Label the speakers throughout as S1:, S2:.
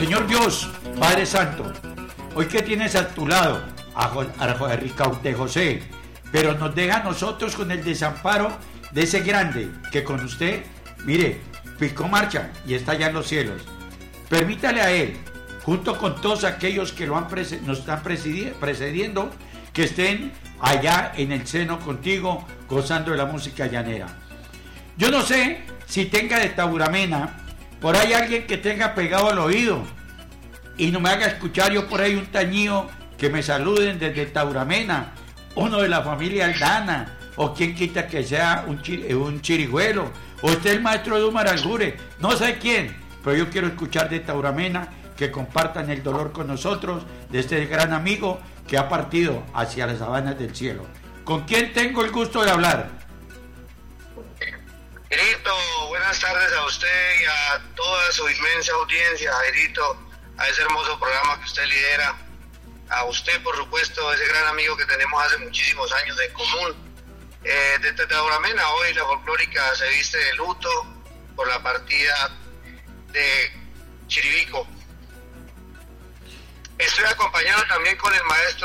S1: Señor Dios, Padre Santo, hoy que tienes a tu lado a Ricaurte José, pero nos deja a nosotros con el desamparo de ese grande que con usted, mire, picó marcha y está allá en los cielos. Permítale a él, junto con todos aquellos que nos están precediendo, que estén allá en el seno contigo, gozando de la música llanera. Yo no sé si tenga de Tauramena por ahí alguien que tenga pegado al oído y no me haga escuchar yo por ahí un tañío, que me saluden desde Tauramena, uno de la familia Aldana, o quien quita que sea un chirigüelo, o usted el maestro de Umar Aljure, no sé quién, pero yo quiero escuchar de Tauramena, que compartan el dolor con nosotros de este gran amigo que ha partido hacia las sabanas del cielo. ¿Con quién tengo el gusto de hablar?
S2: Jairito, buenas tardes a usted y a toda su inmensa audiencia, Jairito, a ese hermoso programa que usted lidera, a usted, por supuesto, ese gran amigo que tenemos hace muchísimos años en común. Desde Tauramena, hoy la folclórica se viste de luto por la partida de Chiribico. Estoy acompañado también con el maestro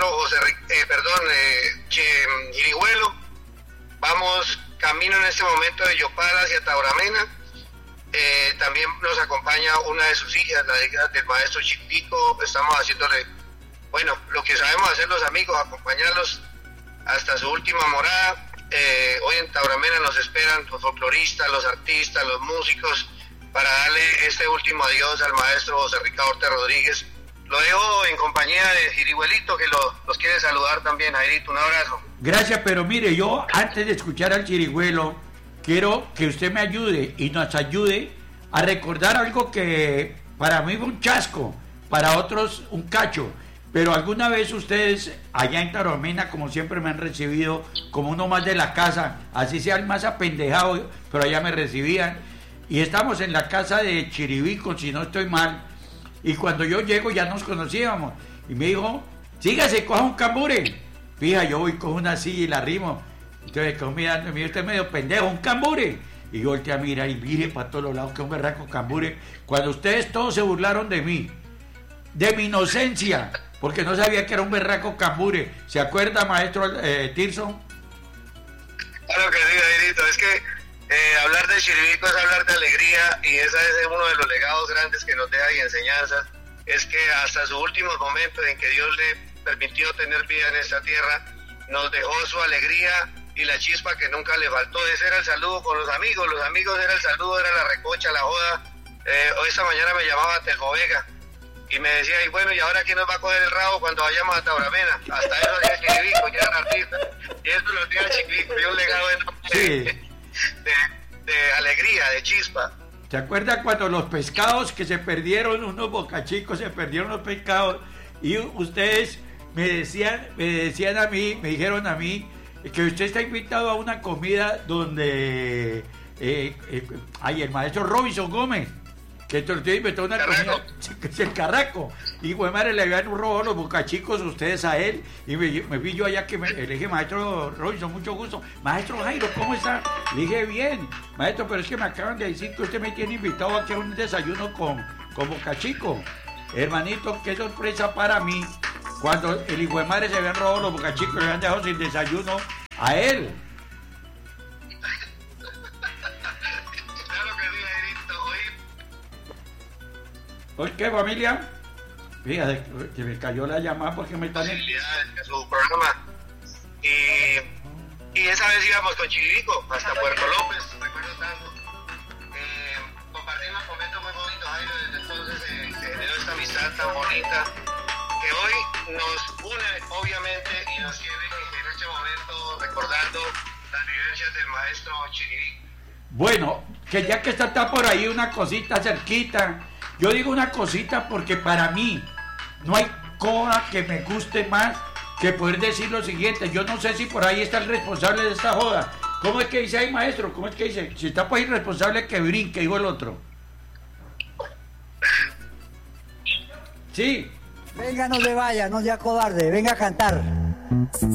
S2: Chirigüelo. Vamos camino en este momento de Yopal hacia Tauramena. También nos acompaña una de sus hijas, la hija del maestro Chiribico. Estamos haciéndole, lo que sabemos hacer los amigos, acompañarlos hasta su última morada. Hoy en Tauramena nos esperan los folcloristas, los artistas, los músicos, para darle este último adiós al maestro José Ricaurte Rodríguez. Lo dejo en compañía de Chirigüelito, que los quiere saludar también. Jairito, un abrazo.
S1: Gracias, pero mire, yo antes de escuchar al Chirigüelo, quiero que usted me ayude y nos ayude a recordar algo que para mí fue un chasco, para otros un cacho, pero alguna vez ustedes allá en Tauramena, como siempre me han recibido como uno más de la casa, así sea el más apendejado, pero allá me recibían, y estamos en la casa de Chiribico, si no estoy mal, y cuando yo llego ya nos conocíamos, y me dijo, sígase, coja un cambure. Fija, yo voy con una silla y la arrimo. Entonces, como mirando, mire, usted es medio pendejo, un cambure. Y yo volteé a mirar y mire para todos los lados que un berraco cambure. Cuando ustedes todos se burlaron de mí, de mi inocencia, porque no sabía que era un berraco cambure. ¿Se acuerda, maestro Tirso?
S2: Claro que sí, Jairito. Es que hablar de Chiribico es hablar de alegría, y ese es uno de los legados grandes que nos deja y enseñanzas. Es que hasta sus últimos momentos en que Dios le permitió tener vida en esta tierra, nos dejó su alegría y la chispa que nunca le faltó. Ese era el saludo con los amigos era el saludo, era la recocha, la joda. Hoy esta mañana me llamaba Tejo Vega y me decía, y ahora quién nos va a coger el rabo cuando vayamos a Tauramena. Hasta eso tiene Chiribico, ya eran artistas, y eso lo tiene Chiribico, y un legado de alegría, de chispa.
S1: ¿Se acuerda cuando los pescados que se perdieron, unos bocachicos se perdieron los pescados, y ustedes me decían a mí, me dijeron a mí, que usted está invitado a una comida donde el maestro Robinson Gómez, que te invitó a una comida, que es el Carraco, y güey madre, le habían robado los bocachicos ustedes a él, y me vi yo allá que le dije, maestro Robinson, mucho gusto. Maestro Jairo, ¿cómo está? Le dije, bien, maestro, pero es que me acaban de decir que usted me tiene invitado aquí a un desayuno con bocachico. Hermanito, qué sorpresa para mí, cuando el hijo de madre se habían robado los bocachicos y le habían dejado sin desayuno a él. ¿Por qué, familia? Fíjate, que me cayó la llamada porque me están...
S2: En su programa. Y esa vez íbamos con Chiribico hasta Puerto López, recuerdo tanto. Compartimos momentos muy bonitos, Jairo, desde entonces se generó esta amistad tan bonita que hoy nos une, obviamente, y nos tiene en este momento recordando las vivencias del maestro Chiribico.
S1: Bueno, que ya que está por ahí una cosita cerquita. Yo digo una cosita porque para mí no hay cosa que me guste más que poder decir lo siguiente. Yo no sé si por ahí está el responsable de esta joda. ¿Cómo es que dice ahí, maestro? ¿Cómo es que dice? Si está por ahí responsable, que brinque, dijo el otro. Sí.
S3: Venga, no se vaya, no sea cobarde, venga a cantar.